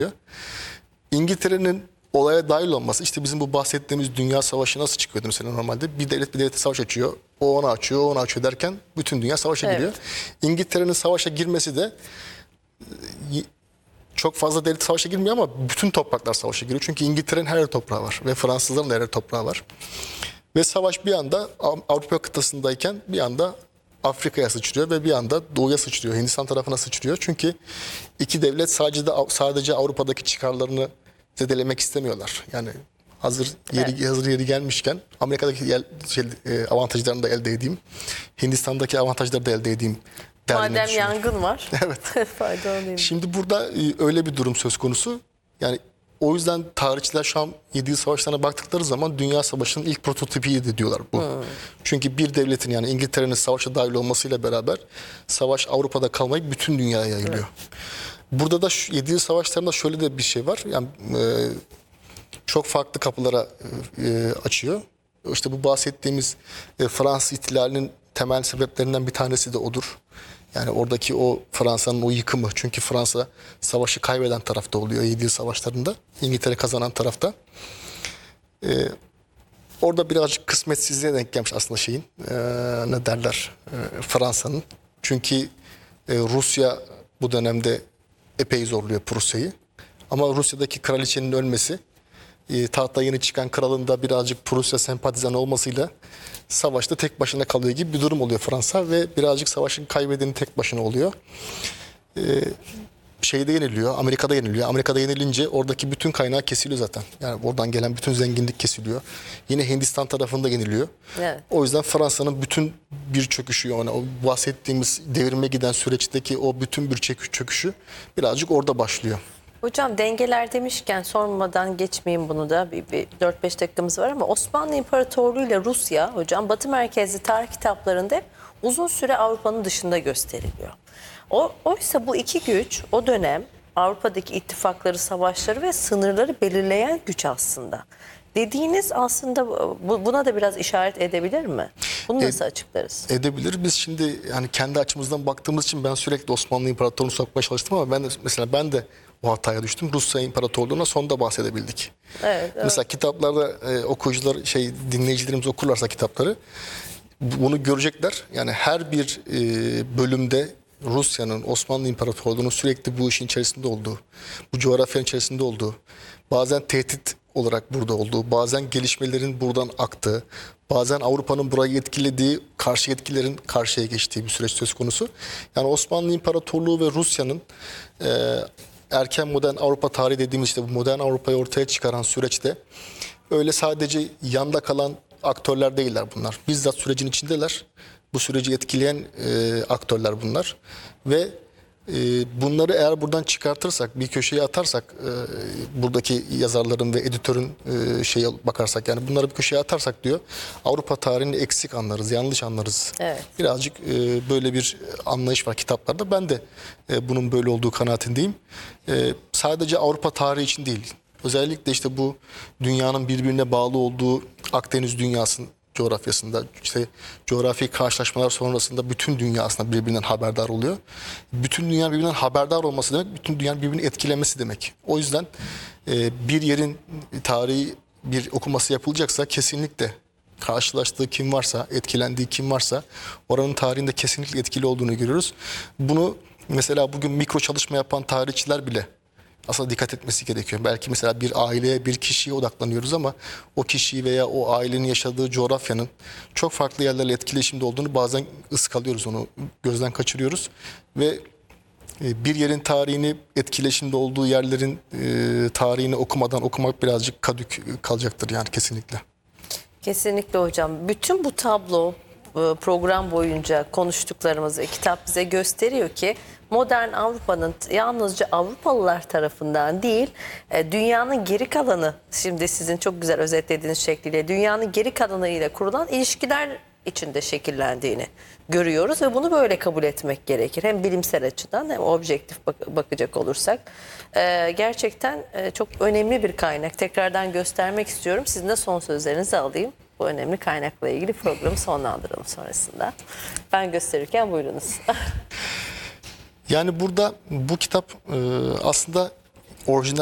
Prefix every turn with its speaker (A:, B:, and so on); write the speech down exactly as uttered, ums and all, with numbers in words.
A: İngiltere'nin olaya dahil olması, işte bizim bu bahsettiğimiz dünya savaşı nasıl çıkıyordu mesela normalde? Bir devlet bir devlete savaş açıyor, o onu açıyor, o onu açıyor derken bütün dünya savaşa
B: Evet.
A: giriyor. İngiltere'nin savaşa girmesi de çok fazla devlet savaşa girmiyor ama bütün topraklar savaşa giriyor. Çünkü İngiltere'nin her yer toprağı var ve Fransızların da her yer toprağı var. Ve savaş bir anda Avrupa kıtasındayken bir anda Afrika'ya sıçrıyor ve bir anda Doğu'ya sıçrıyor. Hindistan tarafına sıçrıyor. Çünkü iki devlet sadece de, sadece Avrupa'daki çıkarlarını zedelemek istemiyorlar. Yani hazır yeri
B: Evet.
A: hazır yeri gelmişken Amerika'daki yer, şey, e, avantajlarını da elde edeyim. Hindistan'daki avantajları da elde edeyim.
B: Madem yangın var.
A: Evet.
B: Faydalanayım.
A: Şimdi burada e, öyle bir durum söz konusu. Yani o yüzden tarihçiler şu an yedi yıl savaşlarına baktıkları zaman Dünya Savaşı'nın ilk prototipiydi diyorlar bu. Hmm. Çünkü bir devletin, yani İngiltere'nin savaşa dahil olmasıyla beraber savaş Avrupa'da kalmayıp bütün dünyaya yayılıyor. Evet. Burada da yedi yıl savaşlarında şöyle de bir şey var. Yani e, çok farklı kapılara e, açıyor. İşte bu bahsettiğimiz e, Fransız ihtilalinin temel sebeplerinden bir tanesi de odur. Yani oradaki o Fransa'nın o yıkımı. Çünkü Fransa savaşı kaybeden tarafta oluyor yedi yıl savaşlarında. İngiltere kazanan tarafta. Ee, orada birazcık kısmetsizliğe denk gelmiş aslında şeyin. Ee, ne derler? Ee, Fransa'nın. Çünkü e, Rusya bu dönemde epey zorluyor Prusya'yı. Ama Rusya'daki kraliçenin ölmesi, e, tahta yeni çıkan kralın da birazcık Prusya sempatizanı olmasıyla savaşta tek başına kalıyor gibi bir durum oluyor Fransa ve birazcık savaşın kaybedeni tek başına oluyor. Ee, şeyde yeniliyor, Amerika'da yeniliyor. Amerika'da yenilince oradaki bütün kaynağı kesiliyor zaten. Yani oradan gelen bütün zenginlik kesiliyor. Yine Hindistan tarafında yeniliyor.
B: Evet.
A: O yüzden Fransa'nın bütün bir çöküşü, yani o bahsettiğimiz devrime giden süreçteki o bütün bir çöküşü birazcık orada başlıyor.
B: Hocam dengeler demişken sormadan geçmeyeyim bunu da, bir, bir dört beş dakikamız var ama Osmanlı İmparatorluğu ile Rusya hocam Batı merkezli tarih kitaplarında uzun süre Avrupa'nın dışında gösteriliyor. O, oysa bu iki güç o dönem Avrupa'daki ittifakları, savaşları ve sınırları belirleyen güç aslında. Dediğiniz aslında bu, buna da biraz işaret edebilir mi? Bunu nasıl e, açıklarız?
A: Edebilir. Biz şimdi yani kendi açımızdan baktığımız için ben sürekli Osmanlı İmparatorluğu'nu sokmaya çalıştım ama ben de mesela ben de o hataya düştüm. Rusya İmparatorluğu'na sonda bahsedebildik.
B: Evet, evet.
A: Mesela kitaplarda e, okuyucular, şey dinleyicilerimiz okurlarsa kitapları bunu görecekler. Yani her bir e, bölümde Rusya'nın, Osmanlı İmparatorluğu'nun sürekli bu işin içerisinde olduğu, bu coğrafyanın içerisinde olduğu, bazen tehdit olarak burada olduğu, bazen gelişmelerin buradan aktığı, bazen Avrupa'nın burayı etkilediği, karşı etkilerin karşıya geçtiği bir süreç söz konusu. Yani Osmanlı İmparatorluğu ve Rusya'nın e, erken modern Avrupa tarihi dediğimiz işte bu modern Avrupa'yı ortaya çıkaran süreçte öyle sadece yanda kalan aktörler değiller bunlar. Bizzat sürecin içindeler. Bu süreci etkileyen e, aktörler bunlar. Ve e, bunları eğer buradan çıkartırsak, bir köşeye atarsak, e, buradaki yazarların ve editörün e, şeye bakarsak, yani bunları bir köşeye atarsak diyor, Avrupa tarihini eksik anlarız, yanlış anlarız.
B: Evet.
A: Birazcık e, böyle bir anlayış var kitaplarda. Ben de e, bunun böyle olduğu kanaatindeyim. E, sadece Avrupa tarihi için değil, özellikle işte bu dünyanın birbirine bağlı olduğu Akdeniz dünyasının coğrafyasında, işte coğrafi karşılaşmalar sonrasında bütün dünya aslında birbirinden haberdar oluyor. Bütün dünya birbirinden haberdar olması demek, bütün dünyanın birbirini etkilemesi demek. O yüzden e, bir yerin tarihi bir okuması yapılacaksa kesinlikle karşılaştığı kim varsa, etkilendiği kim varsa oranın tarihinde kesinlikle etkili olduğunu görüyoruz. Bunu mesela bugün mikro çalışma yapan tarihçiler bile aslında dikkat etmesi gerekiyor. Belki mesela bir aileye, bir kişiye odaklanıyoruz ama o kişiyi veya o ailenin yaşadığı coğrafyanın çok farklı yerlerle etkileşimde olduğunu bazen ıskalıyoruz, onu gözden kaçırıyoruz. Ve bir yerin tarihini, etkileşimde olduğu yerlerin e, tarihini okumadan okumak birazcık kadük kalacaktır yani kesinlikle.
B: Kesinlikle hocam. Bütün bu tablo program boyunca konuştuklarımız ve kitap bize gösteriyor ki modern Avrupa'nın yalnızca Avrupalılar tarafından değil, dünyanın geri kalanı, şimdi sizin çok güzel özetlediğiniz şekliyle dünyanın geri kalanıyla kurulan ilişkiler içinde şekillendiğini görüyoruz ve bunu böyle kabul etmek gerekir. Hem bilimsel açıdan hem objektif bak bakacak olursak. Ee, gerçekten e, çok önemli bir kaynak. Tekrardan göstermek istiyorum. Sizin de son sözlerinizi alayım. Bu önemli kaynakla ilgili programı sonlandıralım sonrasında. Ben gösterirken buyurunuz.
A: Yani burada bu kitap e, aslında orijinal